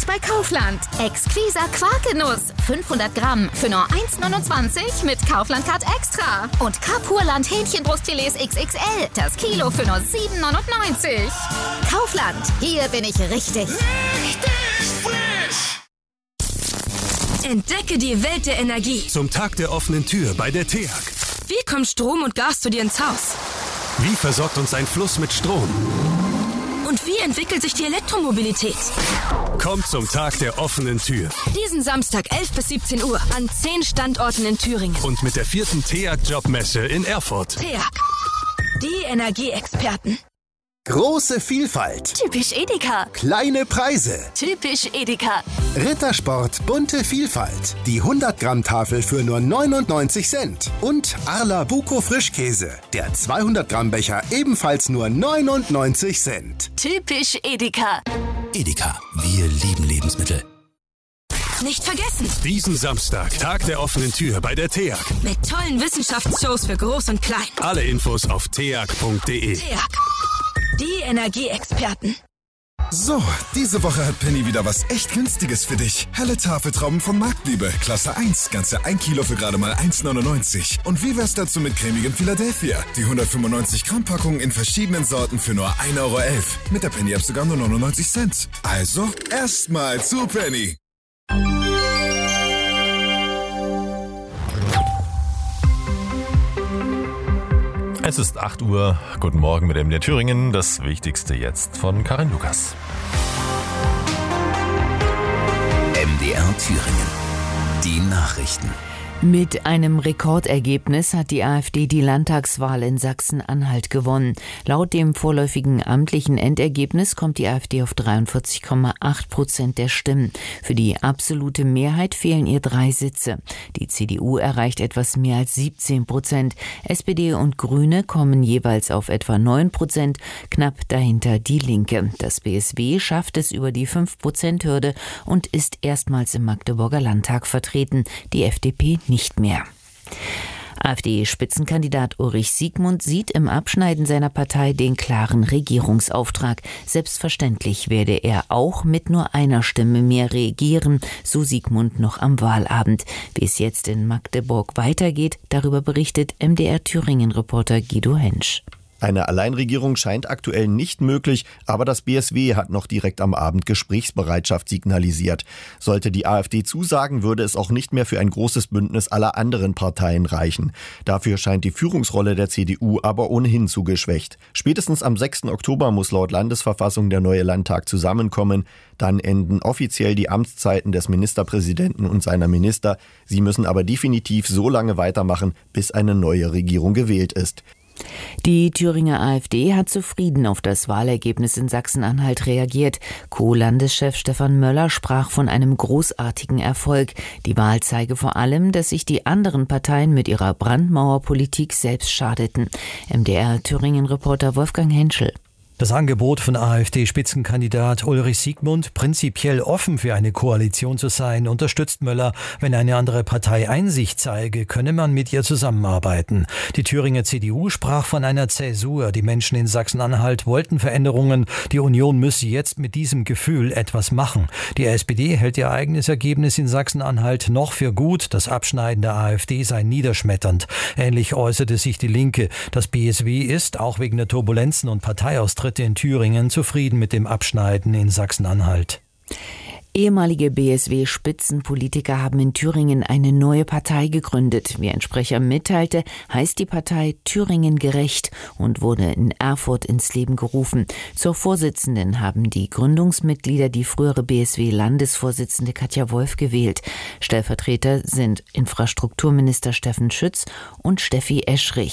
bei Kaufland. Exquiser Quarkenuss, 500 Gramm für nur 1,29 mit Kaufland-Card Extra. Und Kapurland Hähnchenbrustfilets XXL, das Kilo für nur 7,99. Kaufland, hier bin ich richtig. Richtig frisch! Entdecke die Welt der Energie. Zum Tag der offenen Tür bei der TEAG. Wie kommt Strom und Gas zu dir ins Haus? Wie versorgt uns ein Fluss mit Strom? Und wie entwickelt sich die Elektromobilität? Kommt zum Tag der offenen Tür. Diesen Samstag 11 bis 17 Uhr an 10 Standorten in Thüringen. Und mit der 4. TEAG-Jobmesse in Erfurt. TEAG, die Energieexperten. Große Vielfalt. Typisch Edeka. Kleine Preise. Typisch Edeka. Rittersport, bunte Vielfalt. Die 100-Gramm-Tafel für nur 99 Cent. Und Arla Buko Frischkäse. Der 200-Gramm-Becher ebenfalls nur 99 Cent. Typisch Edeka. Edeka, wir lieben Lebensmittel. Nicht vergessen. Diesen Samstag, Tag der offenen Tür bei der TEAG. Mit tollen Wissenschaftsshows für Groß und Klein. Alle Infos auf teag.de. TEAG, die Energieexperten. So, diese Woche hat Penny wieder was echt Günstiges für dich. Helle Tafeltrauben von Marktliebe, Klasse 1, ganze 1 Kilo für gerade mal 1,99. Und wie wär's dazu mit cremigem Philadelphia? Die 195 Gramm Packung in verschiedenen Sorten für nur 1,11 Euro. Mit der Penny App sogar nur 99 Cent. Also, erstmal zu Penny. Es ist 8 Uhr. Guten Morgen mit MDR Thüringen. Das Wichtigste jetzt von Karin Lukas. MDR Thüringen. Die Nachrichten. Mit einem Rekordergebnis hat die AfD die Landtagswahl in Sachsen-Anhalt gewonnen. Laut dem vorläufigen amtlichen Endergebnis kommt die AfD auf 43,8% der Stimmen. Für die absolute Mehrheit fehlen ihr 3 Sitze. Die CDU erreicht etwas mehr als 17%. SPD und Grüne kommen jeweils auf etwa 9%, knapp dahinter die Linke. Das BSW schafft es über die 5%-Hürde und ist erstmals im Magdeburger Landtag vertreten. Die FDP nicht mehr. AfD-Spitzenkandidat Ulrich Siegmund sieht im Abschneiden seiner Partei den klaren Regierungsauftrag. Selbstverständlich werde er auch mit nur einer Stimme mehr regieren, so Siegmund noch am Wahlabend. Wie es jetzt in Magdeburg weitergeht, darüber berichtet MDR-Thüringen-Reporter Guido Hensch. Eine Alleinregierung scheint aktuell nicht möglich, aber das BSW hat noch direkt am Abend Gesprächsbereitschaft signalisiert. Sollte die AfD zusagen, würde es auch nicht mehr für ein großes Bündnis aller anderen Parteien reichen. Dafür scheint die Führungsrolle der CDU aber ohnehin zu geschwächt. Spätestens am 6. Oktober muss laut Landesverfassung der neue Landtag zusammenkommen. Dann enden offiziell die Amtszeiten des Ministerpräsidenten und seiner Minister. Sie müssen aber definitiv so lange weitermachen, bis eine neue Regierung gewählt ist. Die Thüringer AfD hat zufrieden auf das Wahlergebnis in Sachsen-Anhalt reagiert. Co-Landeschef Stefan Möller sprach von einem großartigen Erfolg. Die Wahl zeige vor allem, dass sich die anderen Parteien mit ihrer Brandmauerpolitik selbst schadeten. MDR-Thüringen-Reporter Wolfgang Henschel. Das Angebot von AfD-Spitzenkandidat Ulrich Siegmund, prinzipiell offen für eine Koalition zu sein, unterstützt Möller. Wenn eine andere Partei Einsicht zeige, könne man mit ihr zusammenarbeiten. Die Thüringer CDU sprach von einer Zäsur. Die Menschen in Sachsen-Anhalt wollten Veränderungen. Die Union müsse jetzt mit diesem Gefühl etwas machen. Die SPD hält ihr eigenes Ergebnis in Sachsen-Anhalt noch für gut. Das Abschneiden der AfD sei niederschmetternd. Ähnlich äußerte sich die Linke. Das BSW ist, auch wegen der Turbulenzen und Parteiaustritte in Thüringen, zufrieden mit dem Abschneiden in Sachsen-Anhalt. Ehemalige BSW-Spitzenpolitiker haben in Thüringen eine neue Partei gegründet. Wie ein Sprecher mitteilte, heißt die Partei Thüringen gerecht und wurde in Erfurt ins Leben gerufen. Zur Vorsitzenden haben die Gründungsmitglieder die frühere BSW-Landesvorsitzende Katja Wolf gewählt. Stellvertreter sind Infrastrukturminister Steffen Schütz und Steffi Eschrich.